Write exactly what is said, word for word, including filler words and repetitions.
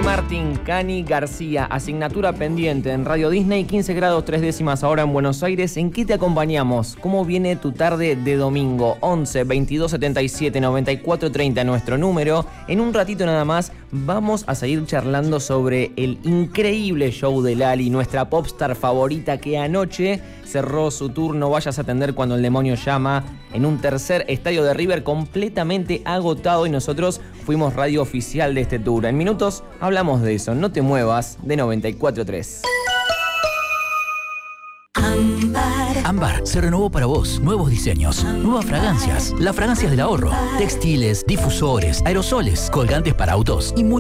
Ricky Martin, Cani García, asignatura pendiente en Radio Disney, quince grados tres décimas ahora en Buenos Aires. ¿En qué te acompañamos? ¿Cómo viene tu tarde de domingo? once, veintidós, setenta y siete, noventa y cuatro, treinta, nuestro número. En un ratito nada más vamos a seguir charlando sobre el increíble show de Lali, nuestra popstar favorita que anoche cerró su turno, vayas a atender cuando el demonio llama, en un tercer estadio de River completamente agotado, y nosotros fuimos radio oficial de este tour. En minutos hablamos de eso. No te muevas, de noventa y cuatro tres. Ámbar. Ámbar se renovó para vos. Nuevos diseños, nuevas fragancias, las fragancias del ahorro, textiles, difusores, aerosoles, colgantes para autos y mucho